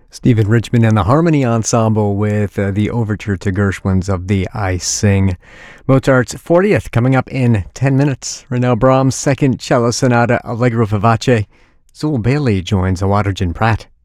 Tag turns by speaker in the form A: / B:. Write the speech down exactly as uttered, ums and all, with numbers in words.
A: Stephen Richmond and the Harmony Ensemble with uh, the overture to Gershwin's of the I Sing. Mozart's fortieth coming up in ten minutes. Right now, Brahms' second cello sonata, Allegro vivace. Zool Bailey joins Awadrzyn Pratt.